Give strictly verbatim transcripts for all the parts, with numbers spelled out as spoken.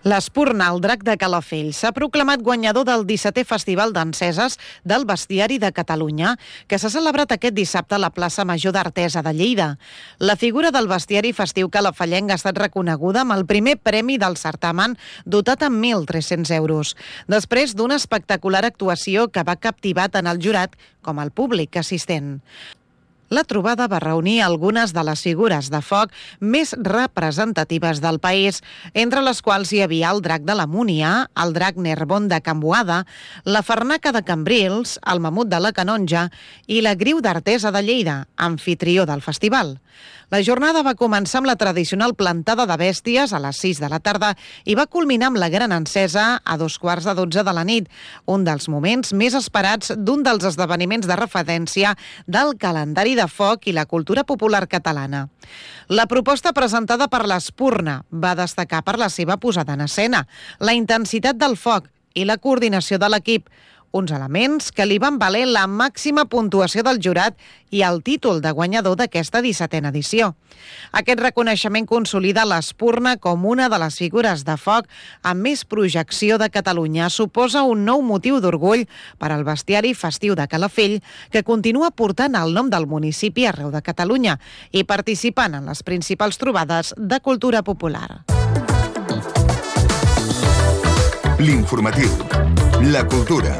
L'Espurna, el drac de Calafell, s'ha proclamat guanyador del dissetè Festival d'Enceses del Bestiari de Catalunya, que s'ha celebrat aquest dissabte a la plaça Major d'Artesa de Lleida. La figura del bestiari festiu calafellenc ha estat reconeguda amb el primer premi del certamen, dotat amb mil tres-cents euros, després d'una espectacular actuació que va captivar tant el jurat com el públic assistent. La trobada va reunir algunes de les figures de foc més representatives del país, entre les quals hi havia el drac de la Múnia, el drac Nerbon de Can Boada, la Farnaca de Cambrils, el mamut de la Canonja i la Griu d'Artesa de Lleida, anfitrió del festival. La jornada va començar amb la tradicional plantada de bèsties a les sis de la tarda i va culminar amb la gran encesa a dos quarts de dotze de la nit, un dels moments més esperats d'un dels esdeveniments de referència del calendari de foc i la cultura popular catalana. La proposta presentada per l'Espurna va destacar per la seva posada en escena, la intensitat del foc i la coordinació de l'equip, uns elements que li van valer la màxima puntuació del jurat i el títol de guanyador d'aquesta dissetena edició. Aquest reconeixement consolida l'Espurna com una de les figures de foc amb més projecció de Catalunya. Suposa un nou motiu d'orgull per al bestiari festiu de Calafell, que continua portant el nom del municipi arreu de Catalunya i participant en les principals trobades de cultura popular. L'informatiu. La cultura.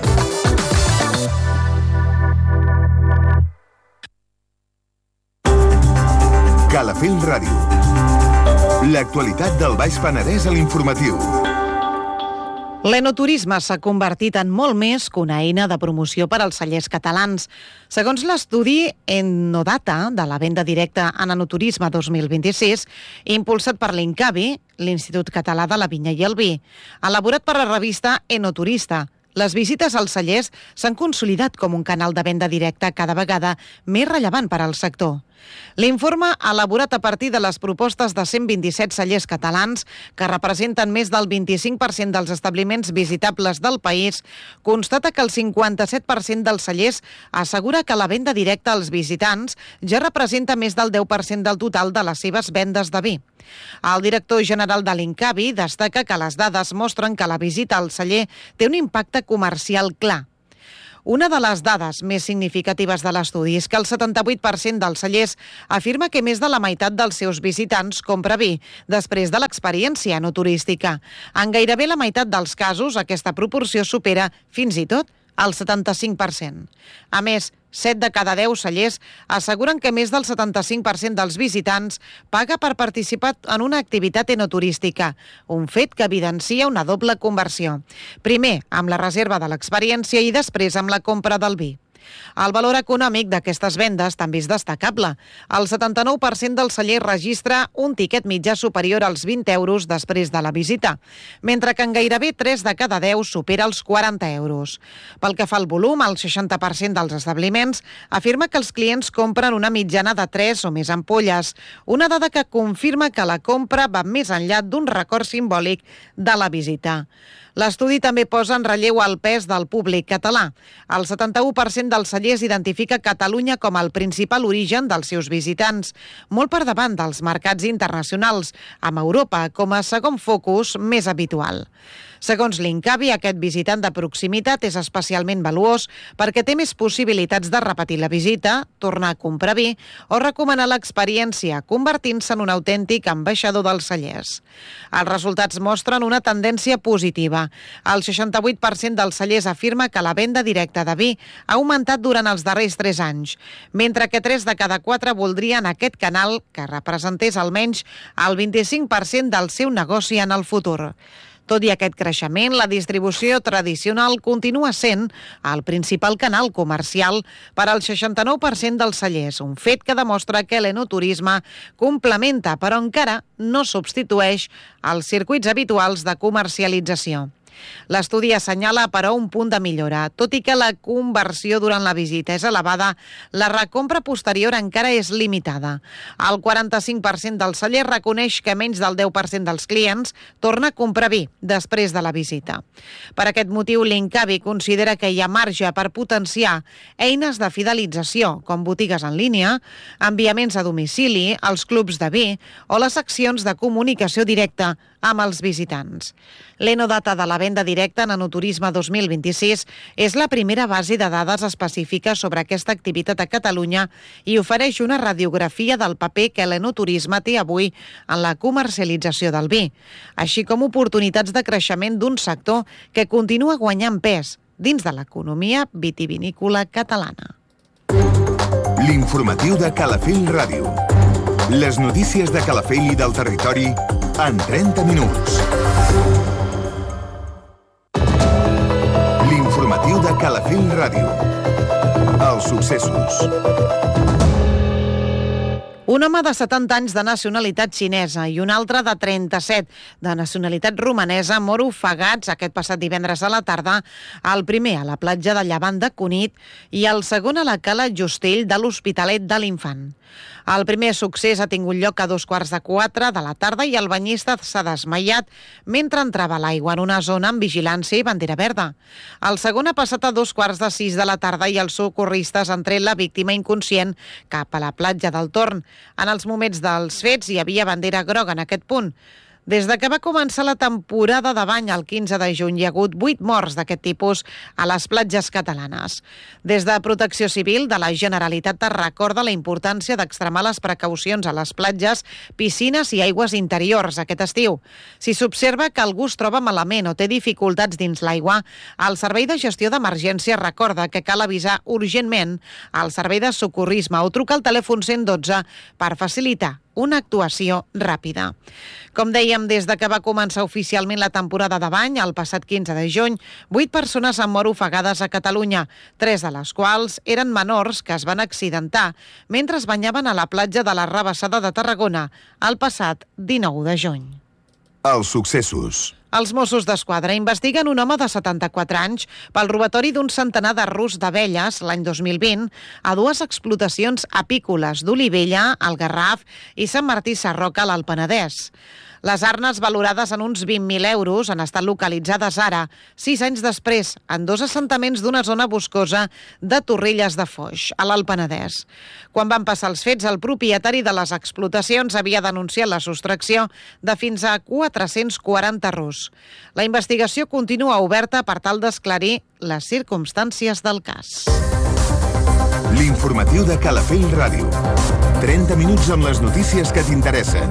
Calafell Ràdio. L'actualitat del Baix Penedès a l'informatiu. L'enoturisme s'ha convertit en molt més que una eina de promoció per als cellers catalans. Segons l'estudi Ennodata de la venda directa en enoturisme dos mil vint-i-sis, impulsat per l'Incavi, l'Institut Català de la Vinya i el Vi, elaborat per la revista Enoturista, les visites als cellers s'han consolidat com un canal de venda directa cada vegada més rellevant per al sector. L'informe, elaborat a partir de les propostes de cent vint-i-set cellers catalans, que representen més del vint-i-cinc per cent dels establiments visitables del país, constata que el cinquanta-set per cent dels cellers assegura que la venda directa als visitants ja representa més del deu per cent del total de les seves vendes de vi. El director general de l'Incavi destaca que les dades mostren que la visita al celler té un impacte comercial clar. Una de les dades més significatives de l'estudi és que el setanta-vuit per cent dels cellers afirma que més de la meitat dels seus visitants compra vi després de l'experiència enoturística. En gairebé la meitat dels casos, aquesta proporció supera fins i tot el setanta-cinc per cent. A més, set de cada deu cellers asseguren que més del setanta-cinc per cent dels visitants paga per participar en una activitat enoturística, un fet que evidencia una doble conversió. Primer, amb la reserva de l'experiència i després amb la compra del vi. El valor econòmic d'aquestes vendes també és destacable. El setanta-nou per cent del celler registra un tiquet mitjà superior als vint euros després de la visita, mentre que en gairebé tres de cada deu supera els quaranta euros. Pel que fa al volum, el seixanta per cent dels establiments afirma que els clients compren una mitjana de tres o més ampolles, una dada que confirma que la compra va més enllà d'un record simbòlic de la visita. L'estudi també posa en relleu el pes del públic català. El setanta-u per cent dels cellers identifica Catalunya com el principal origen dels seus visitants, molt per davant dels mercats internacionals, amb Europa com a segon focus més habitual. Segons l'Incavi, aquest visitant de proximitat és especialment valuós perquè té més possibilitats de repetir la visita, tornar a comprar vi o recomanar l'experiència, convertint-se en un autèntic ambaixador dels cellers. Els resultats mostren una tendència positiva. El seixanta-vuit per cent dels cellers afirma que la venda directa de vi ha augmentat durant els darrers tres anys, mentre que tres de cada quatre voldrien aquest canal que representés almenys el vint-i-cinc per cent del seu negoci en el futur. Tot i aquest creixement, la distribució tradicional continua sent el principal canal comercial per al seixanta-nou per cent dels cellers, un fet que demostra que l'enoturisme complementa, però encara no substitueix els circuits habituals de comercialització. L'estudi assenyala, però, un punt de millora. Tot i que la conversió durant la visita és elevada, la recompra posterior encara és limitada. El quaranta-cinc per cent dels cellers reconeix que menys del deu per cent dels clients torna a comprar vi després de la visita. Per aquest motiu, l'Incavi considera que hi ha marge per potenciar eines de fidelització, com botigues en línia, enviaments a domicili, els clubs de vi o les accions de comunicació directa amb els visitants. L'Enodata de la venda directa en Enoturisme dos mil vint-i-sis és la primera base de dades específiques sobre aquesta activitat a Catalunya i ofereix una radiografia del paper que l'enoturisme té avui en la comercialització del vi, així com oportunitats de creixement d'un sector que continua guanyant pes dins de l'economia vitivinícola catalana. L'informatiu de Calafell Ràdio. Les notícies de Calafell i del territori en trenta minuts. L'informatiu de Calafell Ràdio. Els successos. Un home de setanta anys de nacionalitat xinesa i un altre de trenta-set de nacionalitat romanesa mor ofegats aquest passat divendres a la tarda, el primer a la platja de Llevant de Cunit i el segon a la cala Justell de l'Hospitalet de l'Infant. El primer succés ha tingut lloc a dos quarts de quatre de la tarda i el banyista s'ha desmaiat mentre entrava a l'aigua en una zona amb vigilància i bandera verda. El segon ha passat a dos quarts de sis de la tarda i els socorristes han tret la víctima inconscient cap a la platja del Torn. En els moments dels fets hi havia bandera groga en aquest punt. Des de que va començar la temporada de bany el quinze de juny hi ha hagut vuit morts d'aquest tipus a les platges catalanes. Des de Protecció Civil de la Generalitat es recorda la importància d'extremar les precaucions a les platges, piscines i aigües interiors aquest estiu. Si s'observa que algú es troba malament o té dificultats dins l'aigua, el Servei de Gestió d'Emergència recorda que cal avisar urgentment al Servei de Socorrisme o trucar al telèfon cent dotze per facilitar una actuació ràpida. Com dèiem, des de que va començar oficialment la temporada de bany, el passat quinze de juny, vuit persones han mort ofegades a Catalunya, tres de les quals eren menors que es van accidentar mentre es banyaven a la platja de la Rabassada de Tarragona el passat dinou de juny. Els successos. Els Mossos d'Esquadra investiguen un home de setanta-quatre anys pel robatori d'un centenar de rus d'abelles l'any dos mil vint a dues explotacions apícoles d'Olivella, al Garraf, i Sant Martí Sarroca, a l'Alt Penedès. Les arnes, valorades en uns vint mil euros, han estat localitzades ara, sis anys després, en dos assentaments d'una zona boscosa de Torrelles de Foix, a l'Alt Penedès. Quan van passar els fets, el propietari de les explotacions havia denunciat la sostracció de fins a quatre-cents quaranta rus. La investigació continua oberta per tal d'esclarir les circumstàncies del cas. L'informatiu de Calafell Ràdio. trenta minuts amb les notícies que t'interessen.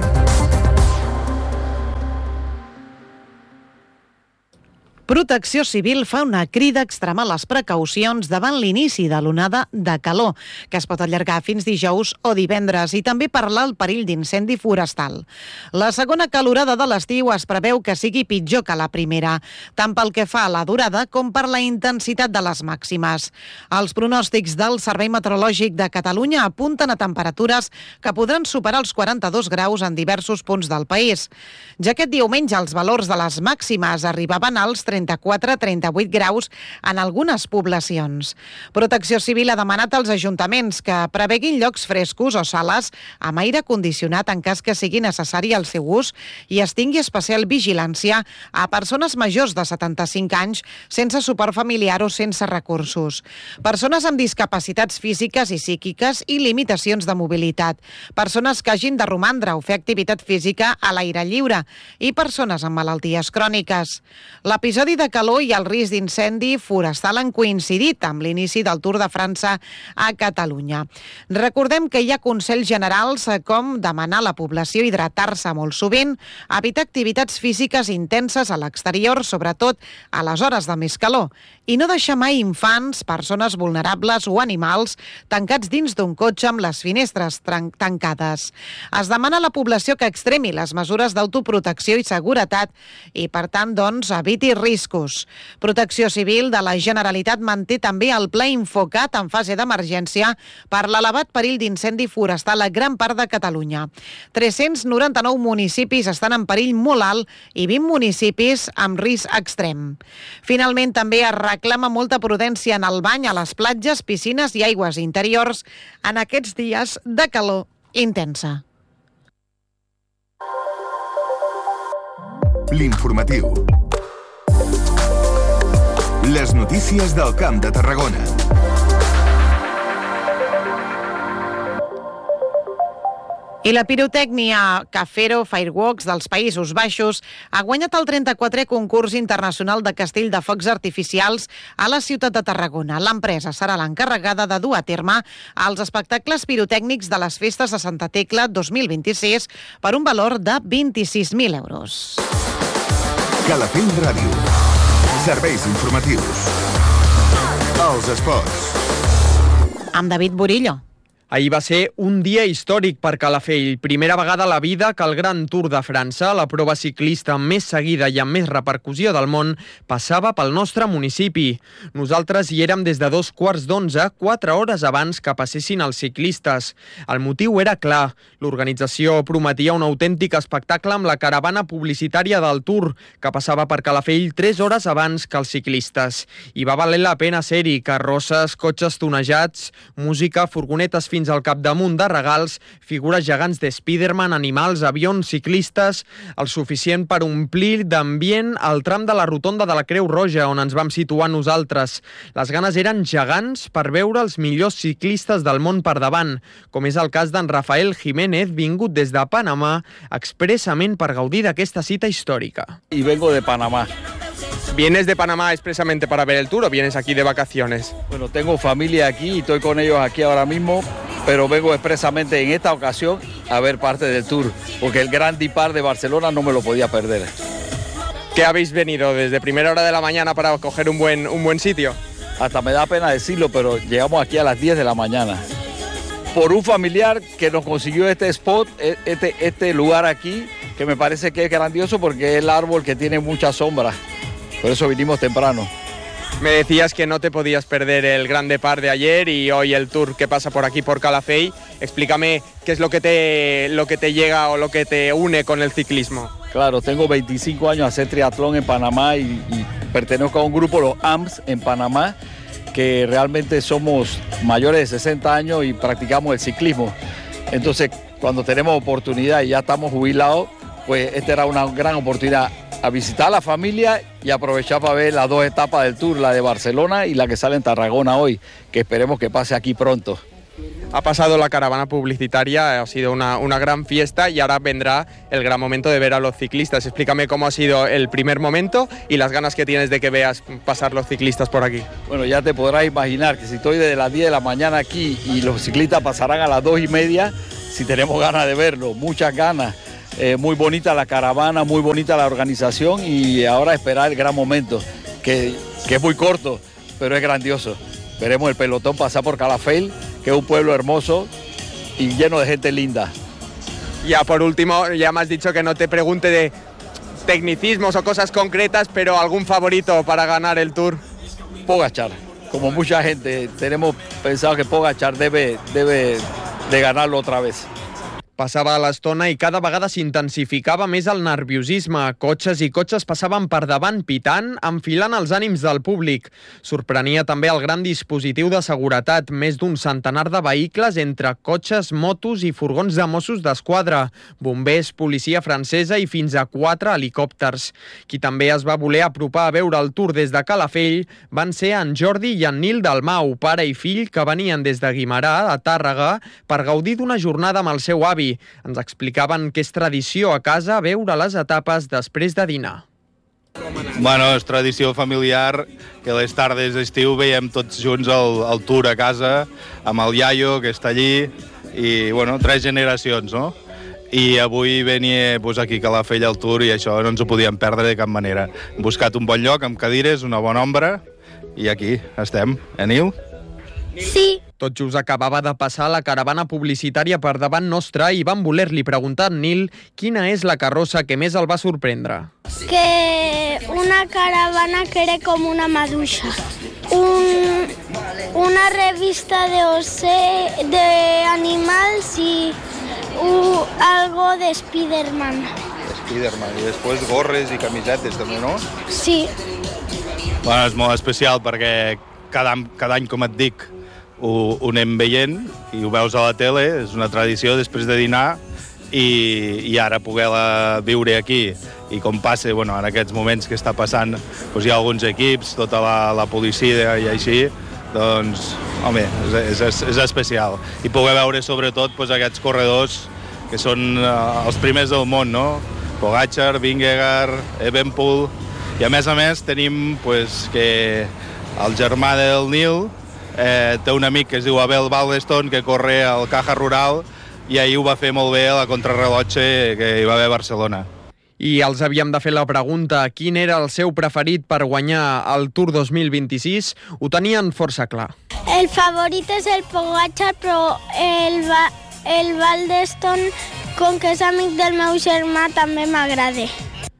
Protecció Civil fa una crida a extremar les precaucions davant l'inici de l'onada de calor, que es pot allargar fins dijous o divendres, i també parlar del perill d'incendi forestal. La segona calorada de l'estiu es preveu que sigui pitjor que la primera, tant pel que fa a la durada com per la intensitat de les màximes. Els pronòstics del Servei Meteorològic de Catalunya apunten a temperatures que podran superar els quaranta-dos graus en diversos punts del país. Ja aquest diumenge els valors de les màximes arribaven als trenta-quatre a trenta-vuit graus en algunes poblacions. Protecció Civil ha demanat als ajuntaments que preveguin llocs frescos o sales amb aire condicionat en cas que sigui necessari el seu ús i es tingui especial vigilància a persones majors de setanta-cinc anys sense suport familiar o sense recursos, persones amb discapacitats físiques i psíquiques i limitacions de mobilitat, persones que hagin de romandre o fer activitat física a l'aire lliure i persones amb malalties cròniques. L'episodi de calor i el risc d'incendi forestal han coincidit amb l'inici del Tour de França a Catalunya. Recordem que hi ha consells generals com demanar a la població hidratar-se molt sovint, evitar activitats físiques intenses a l'exterior, sobretot a les hores de més calor, i no deixar mai infants, persones vulnerables o animals tancats dins d'un cotxe amb les finestres tancades. Es demana a la població que extremi les mesures d'autoprotecció i seguretat i, per tant, doncs, eviti risc riscos. Protecció Civil de la Generalitat manté també el pla Infocat en fase d'emergència per l'elevat perill d'incendi forestal a gran part de Catalunya. tres-cents noranta-nou municipis estan en perill molt alt i vint municipis amb risc extrem. Finalment, també es reclama molta prudència en el bany a les platges, piscines i aigües interiors en aquests dies de calor intensa. L'informatiu. Les notícies del Camp de Tarragona. I la pirotècnia Cafero Fireworks dels Països Baixos ha guanyat el trenta-quatrè concurs internacional de castell de focs artificials a la ciutat de Tarragona. L'empresa serà l'encarregada de dur a terme els espectacles pirotècnics de les festes de Santa Tecla dos mil vint-i-sis per un valor de vint-i-sis mil euros. Calafell Ràdio. Serveis informatius. Els esports. Amb David Burillo. Ahir va ser un dia històric per Calafell. Primera vegada a la vida que el Gran Tour de França, la prova ciclista més seguida i amb més repercussió del món, passava pel nostre municipi. Nosaltres hi érem des de dos quarts d'onze, quatre hores abans que passessin els ciclistes. El motiu era clar. L'organització prometia un autèntic espectacle amb la caravana publicitària del Tour, que passava per Calafell tres hores abans que els ciclistes. I va valer la pena ser-hi. Carrosses, cotxes tonejats, música, furgonetes fins fins al capdamunt de regals, figures gegants de Spiderman, animals, avions, ciclistes, el suficient per omplir d'ambient el tram de la rotonda de la Creu Roja, on ens vam situar nosaltres. Les ganes eren gegants per veure els millors ciclistes del món per davant, com és el cas d'en Rafael Jiménez, vingut des de Panamà expressament per gaudir d'aquesta cita històrica. Y vengo de Panamá. ¿Vienes de Panamá expresamente para ver el Tour o vienes aquí de vacaciones? Bueno, tengo familia aquí y estoy con ellos aquí ahora mismo, pero vengo expresamente en esta ocasión a ver parte del Tour, porque el Gran Depart de Barcelona no me lo podía perder. ¿Qué habéis venido desde primera hora de la mañana para coger un buen, un buen sitio? Hasta me da pena decirlo, pero llegamos aquí a las diez de la mañana. Por un familiar que nos consiguió este spot, este, este lugar aquí, que me parece que es grandioso porque es el árbol que tiene mucha sombra. Por eso vinimos temprano. Me decías que no te podías perder el Gran Depart de ayer y hoy el Tour que pasa por aquí por Calafell. Explícame qué es lo que te, lo que te llega o lo que te une con el ciclismo. Claro, tengo veinticinco años a hacer triatlón en Panamá y, y pertenezco a un grupo, los A M S, en Panamá, que realmente somos mayores de sesenta años y practicamos el ciclismo. Entonces, cuando tenemos oportunidad y ya estamos jubilados, pues esta era una gran oportunidad a visitar a la familia y aprovechar para ver las dos etapas del Tour, la de Barcelona y la que sale en Tarragona hoy, que esperemos que pase aquí pronto. Ha pasado la caravana publicitaria, ha sido una, una gran fiesta y ahora vendrá el gran momento de ver a los ciclistas. Explícame cómo ha sido el primer momento y las ganas que tienes de que veas pasar los ciclistas por aquí. Bueno, ya te podrás imaginar que si estoy desde las diez de la mañana aquí y los ciclistas pasarán a las dos y media, si tenemos ganas de verlo, muchas ganas. Eh, muy bonita la caravana, muy bonita la organización y ahora esperar el gran momento, que, que es muy corto, pero es grandioso. Veremos el pelotón pasar por Calafell, que es un pueblo hermoso y lleno de gente linda. Ya por último, ya me has dicho que no te pregunte de tecnicismos o cosas concretas, pero ¿algún favorito para ganar el Tour? Pogačar. Como mucha gente, tenemos pensado que Pogačar debe, debe de ganarlo otra vez. Passava l'estona i cada vegada s'intensificava més el nerviosisme. Cotxes i cotxes passaven per davant pitant, enfilant els ànims del públic. Sorprenia també el gran dispositiu de seguretat, més d'un centenar de vehicles entre cotxes, motos i furgons de Mossos d'Esquadra, bombers, policia francesa i fins a quatre helicòpters. Qui també es va voler apropar a veure el Tour des de Calafell van ser en Jordi i en Nil Dalmau, pare i fill que venien des de Guimerà, a Tàrrega, per gaudir d'una jornada amb el seu avi. Ens explicaven que és tradició a casa veure les etapes després de dinar. Bueno, és tradició familiar que les tardes d'estiu veiem tots junts el, el Tour a casa, amb el iaio que està allí, i bueno, tres generacions, no? I avui venia pues, aquí a Calafell al Tour i això no ens ho podíem perdre de cap manera. Hem buscat un bon lloc amb cadires, una bona ombra, i aquí estem. Eh, Nil? Sí. Tot just acabava de passar la caravana publicitària per davant nostre i van voler-li preguntar a Nil quina és la carrossa que més el va sorprendre. Que una caravana que era com una maduixa. Un, una revista de, ose, de animals i un, algo de Spiderman. Spiderman, i després gorres i camisetes també, no? Sí. Bueno, és molt especial perquè cada, cada any, com et dic, ho, ho anem veient i ho veus a la tele, és una tradició després de dinar i, i ara poder-la viure aquí i com passa, bueno, en aquests moments que està passant, doncs hi ha alguns equips, tota la, la policia i així, doncs, home, és, és, és especial. I poder veure sobretot doncs, aquests corredors que són uh, els primers del món, no? Pogačar, Vingegaard, Evenepoel, i a més a més tenim pues, que el germà del Nil eh, té un amic que es diu Abel Baldeston que corre al Caja Rural i ahir ho va fer molt bé a la contrarrellotge que hi va haver a Barcelona. I els havíem de fer la pregunta quin era el seu preferit per guanyar el Tour dos mil vint-i-sis, ho tenien força clar. El favorit és el Pogačar, però el, el Baldeston, com que és amic del meu germà, també m'agrada.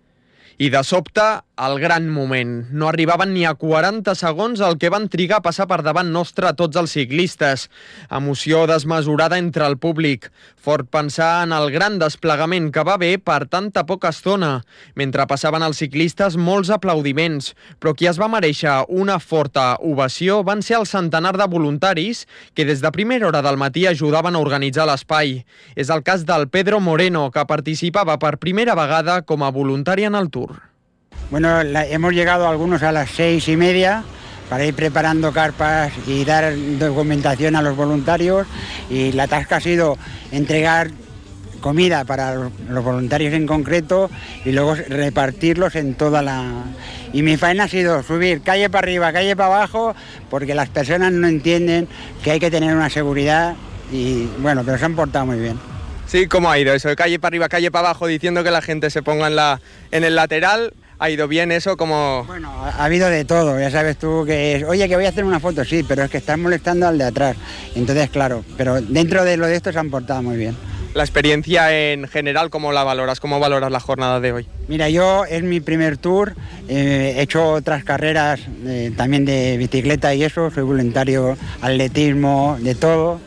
I de sobte, el gran moment. No arribaven ni a quaranta segons el que van trigar a passar per davant nostre tots els ciclistes. Emoció desmesurada entre el públic. Fort pensar en el gran desplegament que va haver per tanta poca estona. Mentre passaven els ciclistes, molts aplaudiments. Però qui es va mereixer una forta ovació van ser el centenar de voluntaris que des de primera hora del matí ajudaven a organitzar l'espai. És el cas del Pedro Moreno, que participava per primera vegada com a voluntari en el Tour. Bueno, la, hemos llegado algunos a las seis y media para ir preparando carpas y dar documentación a los voluntarios, y la tasca ha sido entregar comida para los voluntarios en concreto y luego repartirlos en toda la... Y mi faena ha sido subir calle para arriba, calle para abajo, porque las personas no entienden que hay que tener una seguridad y bueno, pero se han portado muy bien. Sí, ¿cómo ha ido eso? De calle para arriba, calle para abajo, diciendo que la gente se ponga en, la, en el lateral. ¿Ha ido bien eso? Como... Bueno, ha habido de todo. Ya sabes tú que es, oye, que voy a hacer una foto, sí, pero es que estás molestando al de atrás. Entonces, claro, pero dentro de lo de esto se han portado muy bien. La experiencia en general, ¿cómo la valoras? ¿Cómo valoras la jornada de hoy? Mira, yo es mi primer tour, eh, he hecho otras carreras eh, también de bicicleta y eso, soy voluntario, atletismo, de todo.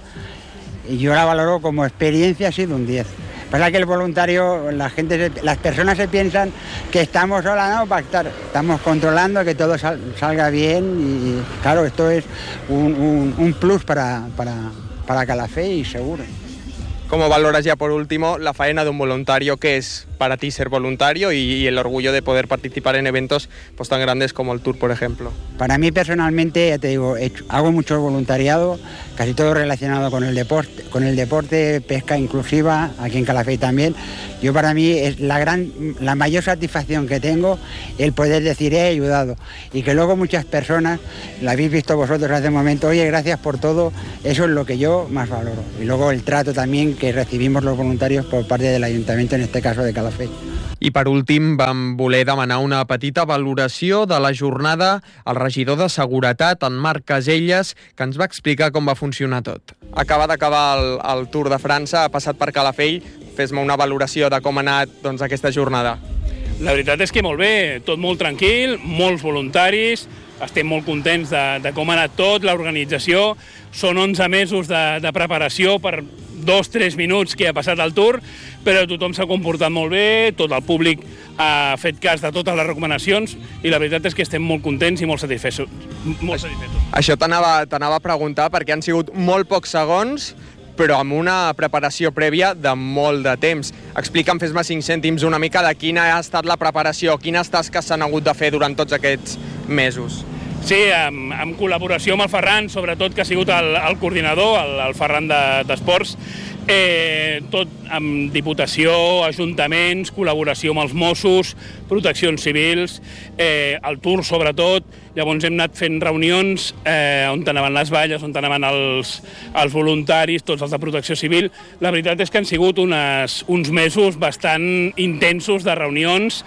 Y yo la valoro como experiencia, ha sido un diez. Pasa que el voluntario, la gente, las personas se piensan que estamos solas, no, para estar, estamos controlando que todo sal, salga bien y claro, esto es un, un, un plus para, para, para Calafell, seguro. ¿Cómo valoras ya por último la faena de un voluntario? ¿Qué es para ti ser voluntario y, y el orgullo de poder participar en eventos pues, tan grandes como el Tour, por ejemplo? Para mí personalmente, ya te digo, he hecho, hago mucho voluntariado, casi todo relacionado con el deporte, con el deporte, pesca inclusiva, aquí en Calafell también. Yo para mí es la gran, la mayor satisfacción que tengo el poder decir he ayudado y que luego muchas personas, lo habéis visto vosotros hace un momento, oye, gracias por todo, eso es lo que yo más valoro. Y luego el trato también que recibimos los voluntarios por parte del Ayuntamiento, en este caso de Calafell. I per últim vam voler demanar una petita valoració de la jornada al regidor de Seguretat, en Marc Caselles, que ens va explicar com va funcionar tot. Acaba d'acabar el, el Tour de França, ha passat per Calafell. Fes-me una valoració de com ha anat doncs, aquesta jornada. La veritat és que molt bé, tot molt tranquil, molts voluntaris, estem molt contents de, de com ha anat tot, l'organització. Són onze mesos de, de preparació per dos o tres minuts que ha passat el Tour, però tothom s'ha comportat molt bé, tot el públic ha fet cas de totes les recomanacions i la veritat és que estem molt contents i molt satisfets. Molt satisfets. Això t'anava t'anava a preguntar perquè han sigut molt pocs segons, però amb una preparació prèvia de molt de temps. Explica'm, fes-me cinc cèntims una mica de quina ha estat la preparació, quines tasques s'han hagut de fer durant tots aquests mesos. Sí, en, en col·laboració amb el Ferran, sobretot que ha sigut el, el coordinador, el, el Ferran d'Esports, eh, tot amb Diputació, ajuntaments, col·laboració amb els Mossos, proteccions civils, eh, el Tour sobretot. Llavors hem anat fent reunions eh, on anaven les valles, on anaven els, els voluntaris, tots els de protecció civil. La veritat és que han sigut unes, uns mesos bastant intensos de reunions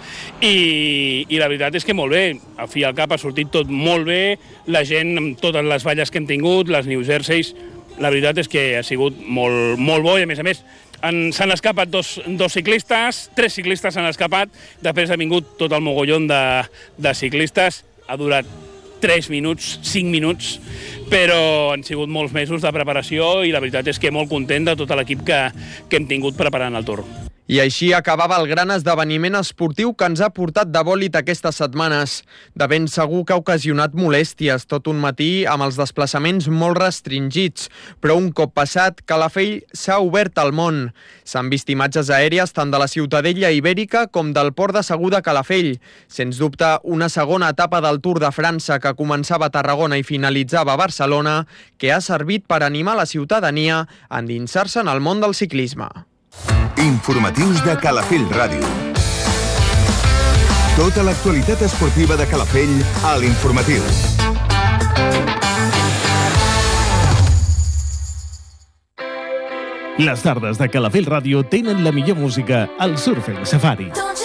i, i la veritat és que molt bé. Al fi i al cap ha sortit tot molt bé, la gent amb totes les valles que hem tingut, les New Jerseys, la veritat és que ha sigut molt, molt bo i, a més a més, s'han escapat dos, dos ciclistes, tres ciclistes s'han escapat, després ha vingut tot el mogollon de, de ciclistes, ha durat tres minuts, cinc minuts, però han sigut molts mesos de preparació i la veritat és que molt content de tot l'equip que, que hem tingut preparant el Tour. I així acabava el gran esdeveniment esportiu que ens ha portat de bòlit aquestes setmanes. De ben segur que ha ocasionat molèsties tot un matí amb els desplaçaments molt restringits, però un cop passat, Calafell s'ha obert al món. S'han vist imatges aèries tant de la Ciutadella Ibèrica com del port de Segur de Calafell. Sens dubte, una segona etapa del Tour de França que començava a Tarragona i finalitzava a Barcelona, que ha servit per animar la ciutadania a endinsar-se en el món del ciclisme. Informatius de Calafell Ràdio. Tota l'actualitat esportiva de Calafell a l'Informatiu. Les tardes de Calafell Ràdio tenen la millor música al Surfing Safari.